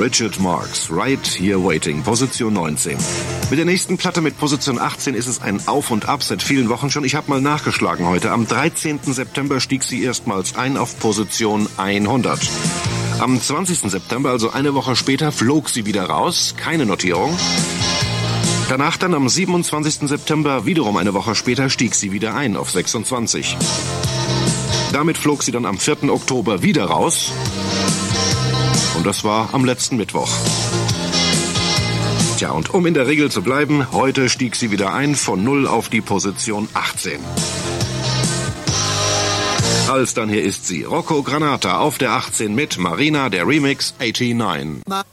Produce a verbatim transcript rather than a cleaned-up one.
Richard Marx, Right Here Waiting, Position neunzehn. Mit der nächsten Platte mit Position achtzehn ist es ein Auf und Ab seit vielen Wochen schon. Ich habe mal nachgeschlagen heute. Am dreizehnten September stieg sie erstmals ein auf Position hundert. Am zwanzigsten September, also eine Woche später, flog sie wieder raus. Keine Notierung. Danach dann am siebenundzwanzigsten September, wiederum eine Woche später, stieg sie wieder ein auf sechsundzwanzig. Damit flog sie dann am vierten Oktober wieder raus. Und das war am letzten Mittwoch. Tja, und um in der Regel zu bleiben, heute stieg sie wieder ein von null auf die Position achtzehn. Als dann hier ist sie, Rocco Granata auf der achtzehn mit Marina, der Remix neunundachtzig.